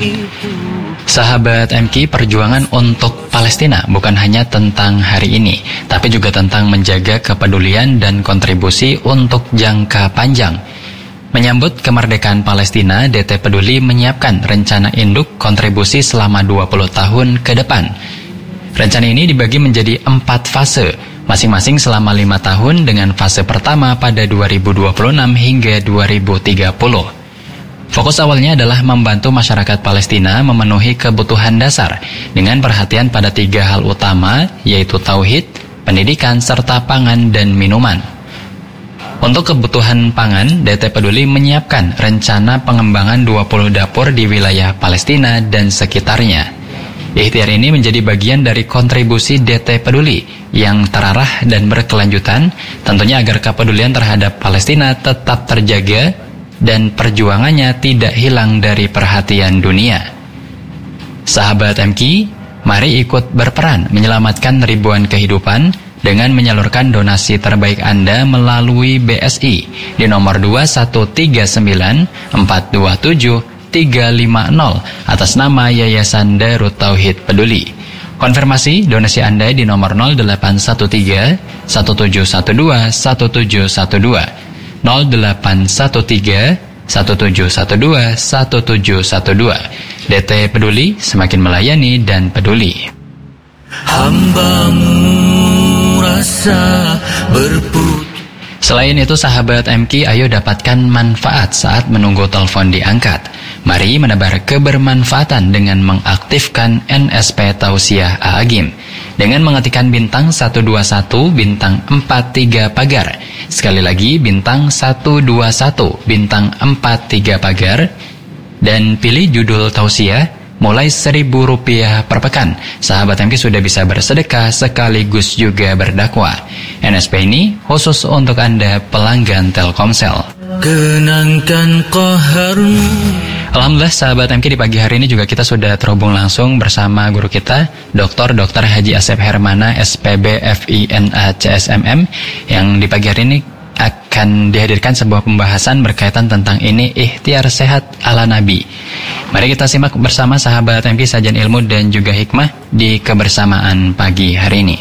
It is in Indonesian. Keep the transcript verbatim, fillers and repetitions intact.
Sahabat M K, perjuangan untuk Palestina bukan hanya tentang hari ini, tapi juga tentang menjaga kepedulian dan kontribusi untuk jangka panjang. Menyambut kemerdekaan Palestina, D T Peduli menyiapkan rencana induk kontribusi selama dua puluh tahun ke depan. Rencana ini dibagi menjadi empat fase, masing-masing selama lima tahun dengan fase pertama pada dua ribu dua puluh enam hingga dua ribu tiga puluh. Fokus awalnya adalah membantu masyarakat Palestina memenuhi kebutuhan dasar dengan perhatian pada tiga hal utama, yaitu tauhid, pendidikan, serta pangan dan minuman. Untuk kebutuhan pangan, D T Peduli menyiapkan rencana pengembangan dua puluh dapur di wilayah Palestina dan sekitarnya. Ikhtiar ini menjadi bagian dari kontribusi D T Peduli yang terarah dan berkelanjutan, tentunya agar kepedulian terhadap Palestina tetap terjaga dan perjuangannya tidak hilang dari perhatian dunia. Sahabat M K, mari ikut berperan menyelamatkan ribuan kehidupan dengan menyalurkan donasi terbaik Anda melalui B S I di nomor dua satu tiga sembilan empat dua tujuh tiga lima nol atas nama Yayasan Darut Tauhid Peduli. Konfirmasi donasi Anda di nomor nol delapan satu tiga satu tujuh satu dua satu tujuh satu dua. nol delapan satu tiga satu tujuh satu dua satu tujuh satu dua. D T Peduli, semakin melayani dan peduli. Hambamu rasa berput. Selain itu, sahabat M K, ayo dapatkan manfaat saat menunggu telepon diangkat. Mari menebar kebermanfaatan dengan mengaktifkan N S P Tausiah A'agim dengan mengetikkan bintang satu dua satu bintang empat tiga pagar. Sekali lagi bintang satu dua satu bintang empat tiga pagar dan pilih judul tausiah mulai seribu rupiah per pekan. Sahabat M K sudah bisa bersedekah sekaligus juga berdakwah. N S P ini khusus untuk Anda pelanggan Telkomsel. Kenangkan qaharmu. Alhamdulillah sahabat M K, di pagi hari ini juga kita sudah terhubung langsung bersama guru kita Doktor Doktor Haji Asep Hermana S P B F I N A C S M M yang di pagi hari ini akan dihadirkan sebuah pembahasan berkaitan tentang ini ikhtiar sehat ala Nabi. Mari kita simak bersama sahabat M K sajian ilmu dan juga hikmah di kebersamaan pagi hari ini.